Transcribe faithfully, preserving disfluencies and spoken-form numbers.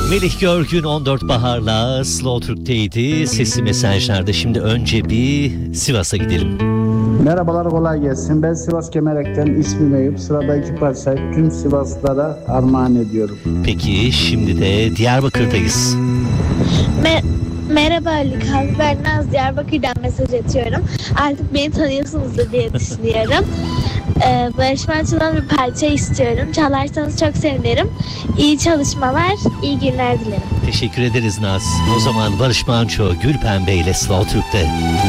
Melih Görgün on dört Bahar'la Slow Türk'teydi. Sesli mesajlarda. Şimdi önce bir Sivas'a gidelim. Merhabalar, kolay gelsin. Ben Sivas Kemerek'ten ismim Eyüp. Sıradaki parçayı tüm Sivaslılara armağan ediyorum. Peki şimdi de Diyarbakır'dayız. Me- Merhaba Ali Kalbi, ben Naz, Diyarbakır'dan mesaj atıyorum. Artık beni tanıyorsunuzdur diye düşünüyorum. Ee, Barış Manço'dan bir parça istiyorum. Çalarsanız çok sevinirim. İyi çalışmalar, iyi günler dilerim. Teşekkür ederiz Naz. O zaman Barış Manço, Gül Pembe ile Slow Türk'te.